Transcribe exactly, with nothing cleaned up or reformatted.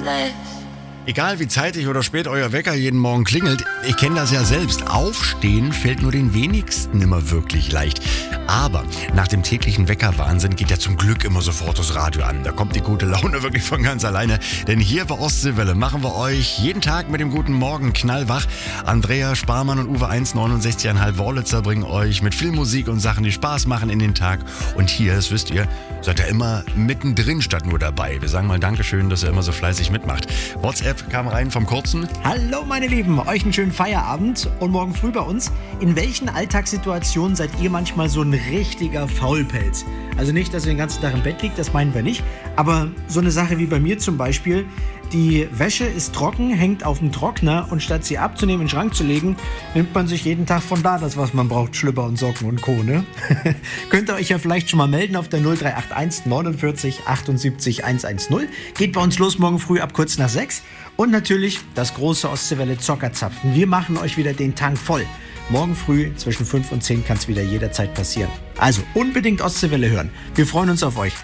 restless. Egal wie zeitig oder spät euer Wecker jeden Morgen klingelt, ich kenne das ja selbst. Aufstehen fällt nur den wenigsten immer wirklich leicht. Aber nach dem täglichen Weckerwahnsinn geht ja zum Glück immer sofort das Radio an. Da kommt die gute Laune wirklich von ganz alleine. Denn hier bei Ostseewelle machen wir euch jeden Tag mit dem guten Morgen knallwach. Andrea Sparmann und Uwe eins neunundsechzig Komma fünf Wörlitzer bringen euch mit viel Musik und Sachen, die Spaß machen in den Tag. Und hier, das wisst ihr, seid ihr immer mittendrin statt nur dabei. Wir sagen mal Dankeschön, dass ihr immer so fleißig mitmacht. WhatsApp kam rein vom Kurzen. Hallo meine Lieben, euch einen schönen Feierabend und morgen früh bei uns. In welchen Alltagssituationen seid ihr manchmal so ein richtiger Faulpelz? Also nicht, dass ihr den ganzen Tag im Bett liegt, das meinen wir nicht. Aber so eine Sache wie bei mir zum Beispiel, die Wäsche ist trocken, hängt auf dem Trockner und statt sie abzunehmen, in den Schrank zu legen, nimmt man sich jeden Tag von da das, was man braucht, Schlüpper und Socken und Co. Ne? Könnt ihr euch ja vielleicht schon mal melden auf der null drei acht eins neunundvierzig achtundsiebzig hundertzehn. Geht bei uns los morgen früh ab kurz nach sechs. Und natürlich das große Ostseewelle Zockerzapfen. Wir machen euch wieder den Tank voll. Morgen früh zwischen fünf und zehn kann es wieder jederzeit passieren. Also unbedingt Ostseewelle hören. Wir freuen uns auf euch.